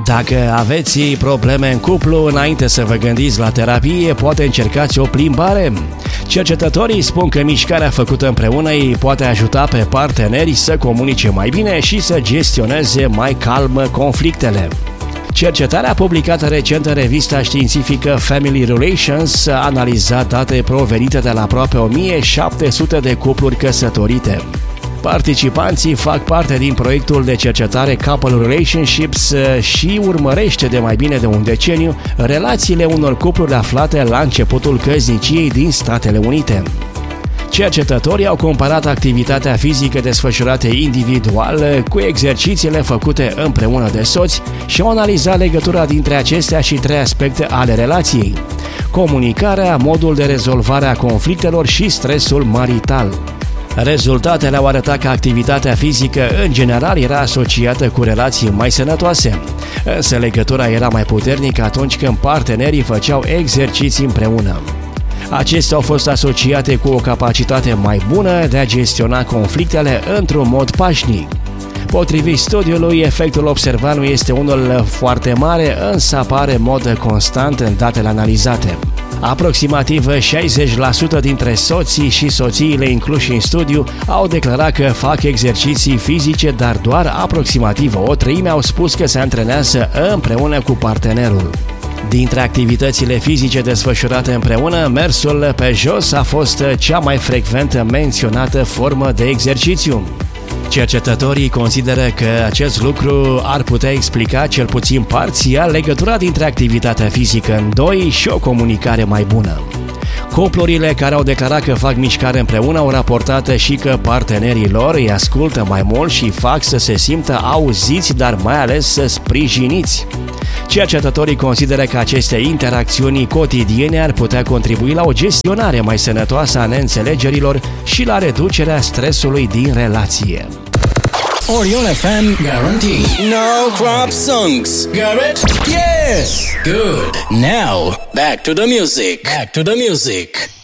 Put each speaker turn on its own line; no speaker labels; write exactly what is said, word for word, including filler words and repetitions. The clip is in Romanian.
Dacă aveți probleme în cuplu, înainte să vă gândiți la terapie, poate încercați o plimbare. Cercetătorii spun că mișcarea făcută împreună îi poate ajuta pe parteneri să comunice mai bine și să gestioneze mai calm conflictele. Cercetarea publicată recent în revista științifică Family Relations a analizat date provenite de la aproape o mie șapte sute de cupluri căsătorite. Participanții fac parte din proiectul de cercetare Couple Relationships și urmărește de mai bine de un deceniu relațiile unor cupluri aflate la începutul căsniciei din Statele Unite. Cercetătorii au comparat activitatea fizică desfășurată individual cu exercițiile făcute împreună de soți și au analizat legătura dintre acestea și trei aspecte ale relației: comunicarea, modul de rezolvare a conflictelor și stresul marital. Rezultatele au arătat că activitatea fizică în general era asociată cu relații mai sănătoase, însă legătura era mai puternică atunci când partenerii făceau exerciții împreună. Acestea au fost asociate cu o capacitate mai bună de a gestiona conflictele într-un mod pașnic. Potrivit studiului, efectul observat nu este unul foarte mare, însă apare în mod constant în datele analizate. Aproximativ șaizeci la sută dintre soții și soțiile incluși în studiu au declarat că fac exerciții fizice, dar doar aproximativ o treime au spus că se antrenează împreună cu partenerul. Dintre activitățile fizice desfășurate împreună, mersul pe jos a fost cea mai frecvent menționată formă de exercițiu. Cercetătorii consideră că acest lucru ar putea explica cel puțin parțial legătura dintre activitatea fizică în doi și o comunicare mai bună. Cuplurile care au declarat că fac mișcare împreună au raportat și că partenerii lor îi ascultă mai mult și fac să se simtă auziți, dar mai ales să sprijiniți. Cercetătorii consideră că aceste interacțiuni cotidiene ar putea contribui la o gestionare mai sănătoasă a neînțelegerilor și la reducerea stresului din relație.
Orion F M guarantee no crop songs. Got it? Yes. Good. Now back to the music. Back to the music.